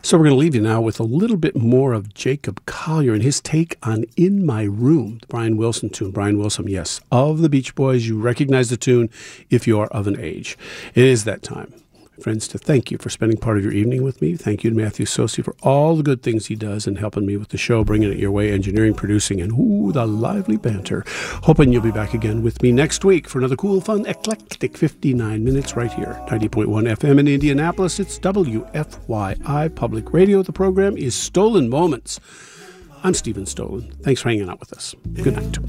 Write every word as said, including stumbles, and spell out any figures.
So we're going to leave you now with a little bit more of Jacob Collier and his take on In My Room, the Brian Wilson tune. Brian Wilson, yes, of the Beach Boys. You recognize the tune if you are of an age. It is that time, friends, to thank you for spending part of your evening with me. Thank you to Matthew Sosi for all the good things he does and helping me with the show, bringing it your way, engineering, producing, and ooh, the lively banter. Hoping you'll be back again with me next week for another cool, fun, eclectic fifty-nine minutes right here. ninety point one F M in Indianapolis. It's W F Y I Public Radio. The program is Stolen Moments. I'm Stephen Stolen. Thanks for hanging out with us. Good night.